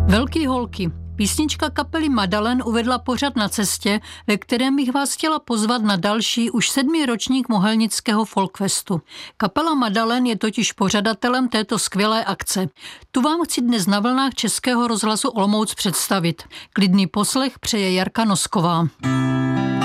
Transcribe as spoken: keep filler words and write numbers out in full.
Velký holky. Písnička kapely Madalen uvedla pořad Na cestě, ve kterém bych vás chtěla pozvat na další, už sedmý ročník Mohelnického folkfestu. Kapela Madalen je totiž pořadatelem této skvělé akce. Tu vám chci dnes na vlnách Českého rozhlasu Olomouc představit. Klidný poslech přeje Jarka Nosková.